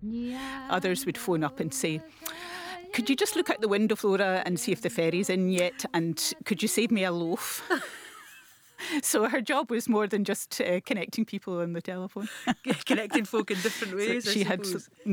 Others would phone up and say, could you just look out the window, Flora, and see if the ferry's in yet? And could you save me a loaf? So her job was more than just connecting people on the telephone. Connecting folk in different ways, So she I suppose. had